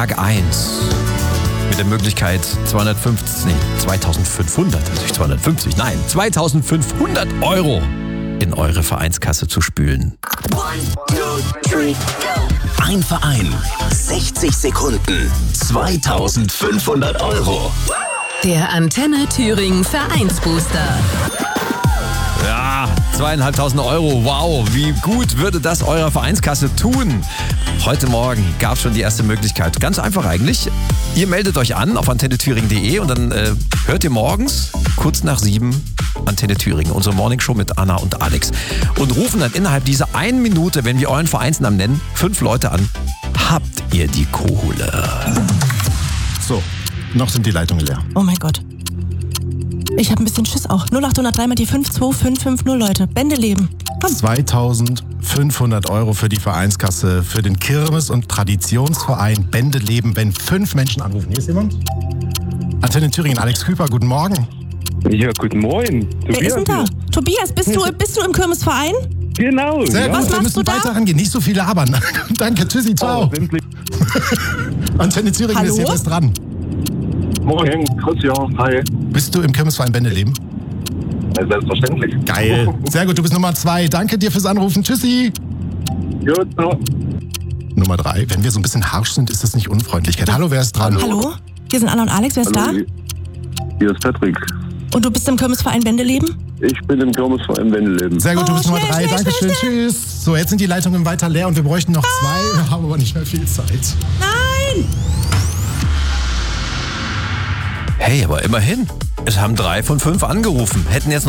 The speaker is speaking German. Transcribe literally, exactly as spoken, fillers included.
Tag eins. Mit der Möglichkeit zweihundertfünfzig, nee, zweitausendfünfhundert, also nicht zweihundertfünfzig, nein, zweitausendfünfhundert Euro in eure Vereinskasse zu spülen. Ein Verein, sechzig Sekunden, zweitausendfünfhundert Euro. Der Antenne Thüringen Vereinsbooster. Ja, zweieinhalbtausend Euro, wow, wie gut würde das eurer Vereinskasse tun? Heute Morgen gab es schon die erste Möglichkeit. Ganz einfach eigentlich. Ihr meldet euch an auf antenne thüringen punkt de und dann äh, hört ihr morgens kurz nach sieben Antenne Thüringen, unsere Morningshow mit Anna und Alex. Und rufen dann innerhalb dieser einen Minute, wenn wir euren Vereinsnamen nennen, fünf Leute an. Habt ihr die Kohle? So, noch sind die Leitungen leer. Oh mein Gott. Ich habe ein bisschen Schiss auch. null acht null drei mal die fünf zwei fünf fünf null, Leute. Bändeleben. Komm. zweitausendfünfhundert Euro für die Vereinskasse, für den Kirmes- und Traditionsverein Bändeleben, wenn fünf Menschen anrufen. Hier ist jemand? Antenne Thüringen, Alex Küper, guten Morgen. Ja, guten Morgen. Wer ist denn da? Tobias, bist du, bist du im Kirmesverein? Genau. Sehr ja. gut, Was wir machst müssen du da? weiter rangehen. Nicht so viele labern. Danke, tschüssi, ciao. Oh, endlich. Antenne Thüringen Hallo? ist jetzt erst dran. Morgen, Christian, hi. Bist du im Kirmesverein Bändeleben? Ja, selbstverständlich. Geil. Sehr gut, du bist Nummer zwei. Danke dir fürs Anrufen. Tschüssi. Gut, so. Nummer drei. Wenn wir so ein bisschen harsch sind, ist das nicht Unfreundlichkeit. Hallo, wer ist dran? Hallo? Hier sind Anna und Alex. Wer ist Hallo, da? hier ist Patrick. Und du bist im Kirmesverein Bändeleben? Ich bin im Kirmesverein Wendeleben. Sehr gut, du Oh, bist Nummer schnell, drei. schnell, Dankeschön. schnell, Tschüss. So, jetzt sind die Leitungen weiter leer und wir bräuchten noch zwei. Wir haben aber nicht mehr viel Zeit. Nein! Hey, aber immerhin. Es haben drei von fünf angerufen. Hätten jetzt